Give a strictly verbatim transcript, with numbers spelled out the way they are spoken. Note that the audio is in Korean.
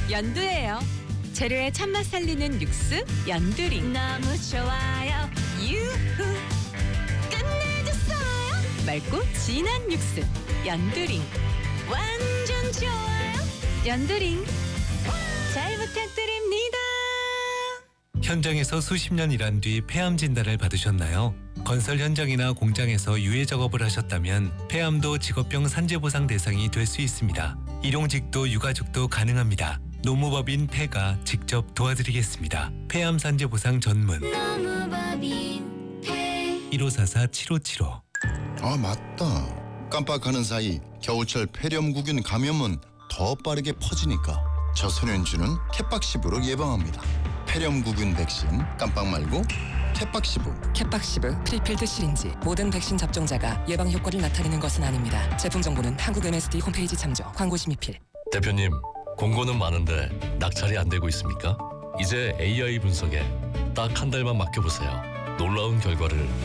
연두예요. 재료의 참맛 살리는 육수 연두링. 너무 좋아요. 유후. 끝내줬어요. 맑고 진한 육수 연두링. 완전 좋아요. 연두링. 잘 부탁드립니다. 현장에서 수십 년 일한 뒤 폐암 진단을 받으셨나요? 건설 현장이나 공장에서 유해 작업을 하셨다면 폐암도 직업병 산재보상 대상이 될 수 있습니다. 일용직도 유가족도 가능합니다. 노무법인 폐가 직접 도와드리겠습니다. 폐암 산재보상 전문 노무법인 폐. 일오사사 칠오칠오. 아 맞다. 깜빡하는 사이 겨울철 폐렴구균 감염은 더 빠르게 퍼지니까 저소년주는 캣박시브로 예방합니다. 폐렴구균 백신 깜빡 말고 캣박시브. 캣박시브 프리필드 시린지 모든 백신 접종자가 예방 효과를 나타내는 것은 아닙니다. 제품 정보는 한국 엠에스디 홈페이지 참조. 광고 심의필. 대표님, 공고는 많은데 낙찰이 안 되고 있습니까? 이제 에이아이 분석에 딱 한 달만 맡겨보세요. 놀라운 결과를